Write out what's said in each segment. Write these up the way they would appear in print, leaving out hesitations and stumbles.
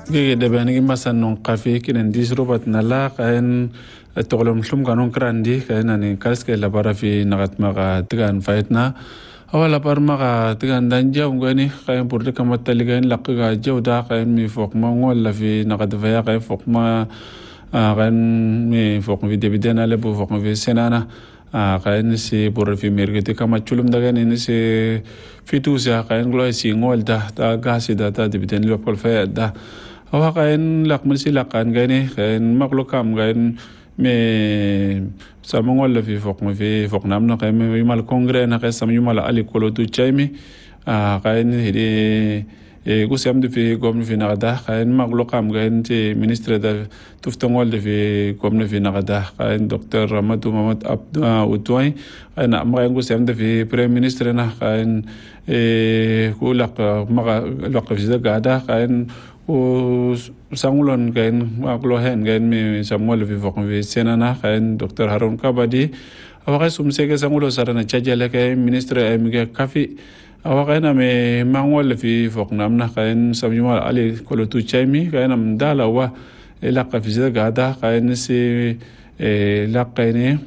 Gege de bani masan non kafe kinan disrobat nala kain togolom hlum kanon krandi kain ani kalske la barafi nagat maga tigan faitna awala par maga tigan danja ngani kain purde kamata ligain laqga jawda kain mi fok ma ngol fi nagat faya kain fok ma kain mi fok vi debidena le bu fok vi senana kain si pur fi mergete kama chulum daga ni si fitu sa kain glo si ngol da ta gasi da ta debiden lo pol fa da awa kain lak mulsi lakan gani kain maklo kam gain me samongol la fi fok nam na kain me mal kongre na kain sam yumal ali kolo tu chaimi kain hidi gusam de fi gom fi nagada kain maklo kam gain ti ministre da tuftongol de fi gom fi nagada kain dr ramatu mamat abdou utwai kain am gain gusam de fi prime ministre na kain ku lak maga lak fi gada kain o sangulon kain maklo hen kain mi samuel fi fok fi senana kain dr harun kabadi awa sumse ke sangulo sarana chajale kain ministre emge kafi awa kain ame mangol fi fok namna kain samyuma ali kolotu chaimi kain am dala wa lak fi gada kain si lak kain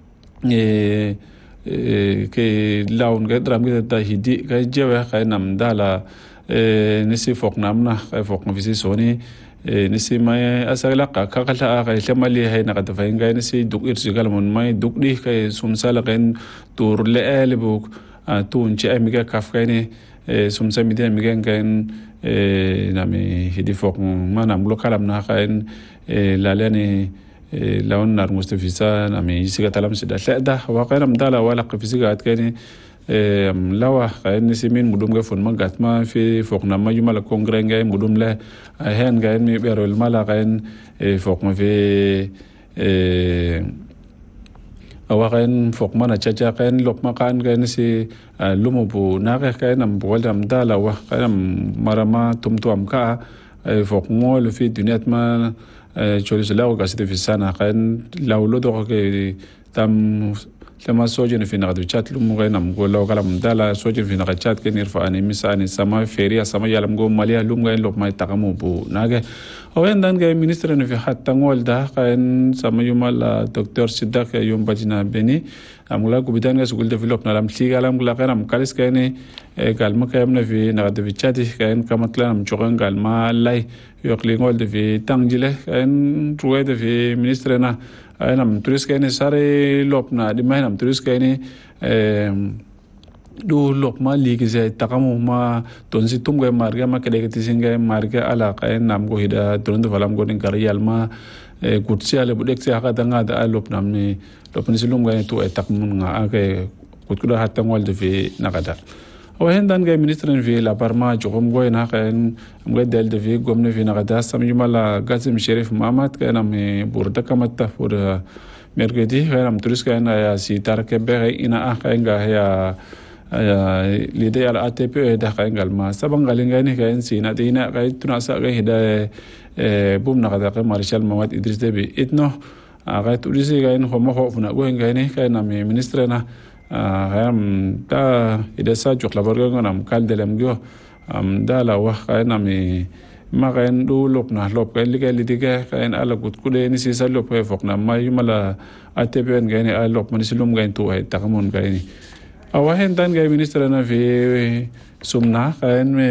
ke laun ga dram ga ta hidi kain jewa kain am dala nisi fok namna fok visi soni nisi mai asagla ka kala ka lemali hay na kata fainga nisi duk irsigal mon mai duk di kay sumsala kain tur le elbuk tun che amiga kafkaini sumsa mi amiga kain nami hidi fok manam lokalam na kain lalani lawn nar mustafisa nami isiga talam sida da wa kainam dala wala qfisiga atkani lawa kain nisimin mudum ga fon magatma fi fok na mayuma la kongrenga mudum la hen ga mi berol mala kain fok ma fi awa kain fok mana chacha kain lok makan ga nisi lumo bu na ga kain am boldam dala wa kain marama tumtuam ka fok ngol fi dunyat ma cholis law ga sidi fi sana kain lawlo do ke tam لما سوجن في نقد chat لم غينم قول لو كلام دالا سوجن في نقد chat كنير فاني مساني سما فيريا سما يالم قوم ماليا لم غين لو ما يتقمو بو ناجي وين دان جاي مينستر في حتى نقول ده كان سما يوم لا دكتور سيدك يوم بجنا بني أمغلا كوبيدان جالس يقول ديفلوب نلام تلي قالم قلا كلام كالس كأني قال ما كلامنا في نقد في chat كأن كم تلام شغل قال ما لاي يقولي نقول في تانجله كأن رويد في مينسترنا nam turis kayni sare lopna di mai nam turis kayni do lop ma ligi zai takamu ma tonsi tum ga marga ma kede kiti singa marga ala kain nam go hida turun falam go din kariyal ma kutsi ale budek si haka tanga da lop nam ni lopni silum ga tu takmun nga ake kutkuda hatta ngol de fi nakada وهن دان جاي منسترن في لابارما جوم غوي ناخن مغد دل في غومن في نغدا سام يمالا قاسم شريف محمد كان مي بوردا كمتا فور مرغدي كان تريس كان يا سي تارك بي انا اخنغا يا ليدي على اتي بي دا كان ما سبن غالين كان سينا دينا كاي تناسا كاي هدا بوم نغدا مارشال محمد ادريس دبي اتنو اغا تريسي كان هما خوفنا غوين كان مي منسترنا هم دا إذا ساجوك لبرجع نام كال دلهم جو دا لا وح كأن مي ما كأن دو لبنا لب كأن لقى لديك كأن على قد كده نسي سلوب هي فوقنا ما يملا أتبين كأن على لب من سلوم كأن تو هي تكمون كأن أوهن تان كأن منسترنا في سمنا كأن مي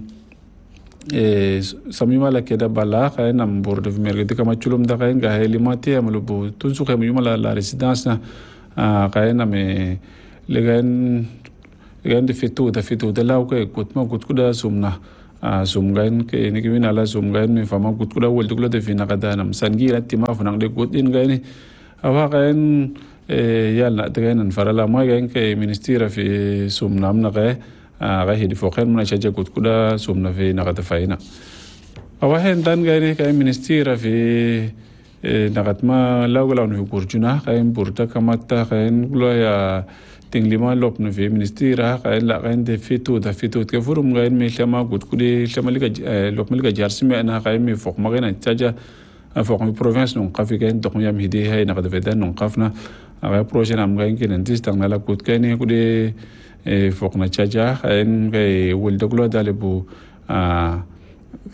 سامي مالا كده بالا كأن نام بورد في مركز كما تلوم دا كأن كهي لماتي أملو تنسو كم يملا لا ريسيدانسنا كأن مي لغن دفيتو ده لاو كي كنت ما كنت كده سمنا سمغين كي نكمين على سمغين مي فما كنت كده ولد كده دفينا كده نم سنجي لاتي ما فنان دي كنت إن غيني أوا كأن يالنا تغين نفرلا ما غين كي منستيرا في سمنا منا غيه دي فوقين منا شجع كنت كده سمنا في نقد فاينا أوا هن دان غيني كي منستيرا في نقد ما لاو غلاون في كورجنا كاين بورتا كماتا كاين غلويا تنجلما لوبن في منستيرا كاين لا كاين دي فيتو كفورم كاين مي لما قد كودي لما لوب ملك جارسمي انا كاين مي فوق ما غينا تاجا فوق مي بروفنس نون قافي كاين دوك يام هدي هاي نقد فدان نون قافنا غا بروجي نام كاين كين ديستان لا كود كاين كودي فوق ما تاجا كاين كاي ولدغلو دالبو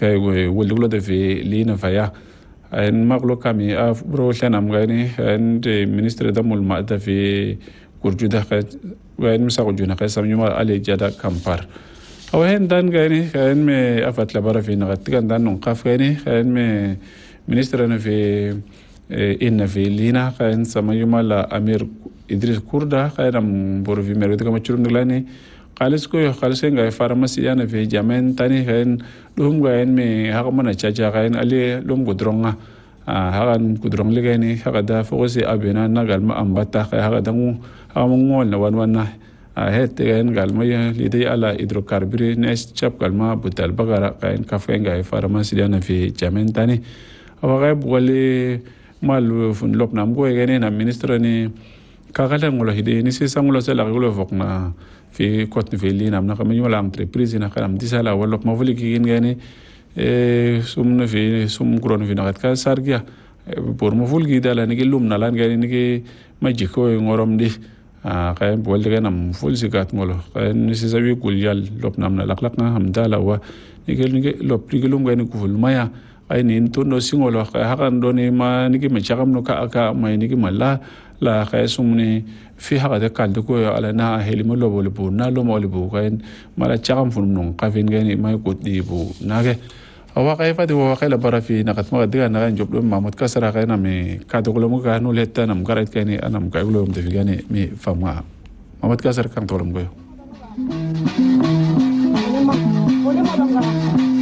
kai wuldulo da fi lina faya en maglo kami a bro shanam gani en de ministre da mulma da fi kurjuda ka wen misa kujuna ka samyuma ale jada kampar awen dan gani en me afat labara fi nagat kan dan non qaf gani en me ministre na fi inna fi lina kan samyuma la amir idris kurda kan bor fi merida kama churum glani qalis ko qalis ngai pharmacy yana fi jamen tani kan dum gaen me hakamana chacha kan ali lum gudronga hagan gudrong ligani hagada fokusi abena nagal ma ambata haga dangu amungol na wanwana het gaen galma lidai ala hidrocarburi nes chap galma butal bagara kan kafen ngai pharmacy yana fi jamen tani awaga bole mal fun lop nam go gani na ministre ni kagala ngolo hide ni se sangulo sela gulo fokna fi kotni fi linam na kama yola entreprise na kalam disala wala ma voli gin gani sumna fi sum gron fi nagat ka sargia por mo vulgi dala ni lum na lan gani ni majiko ngorom di kay bol de ganam ful sigat ngolo kay ni se sawi kul yal lop nam na laklak na hamdala wa ni lop ni lum gani ku ful maya ay ni to no singolo kay hakan do ni ma ni ma chakam no ka aka mai ni mala la kay sumni fi hagada kaldo ko ala na helimo lo bol bu na lo mo bu kain mala chakam fun non kafin gani mai ko di bu nage awa kay fa de wa kay la bara fi nakat ma diga na job do mamut kasara kay na me ka do lo mo ga no letta nam garat kay ni anam kay lo mo de gani mi fama mamut kasar kan tolom go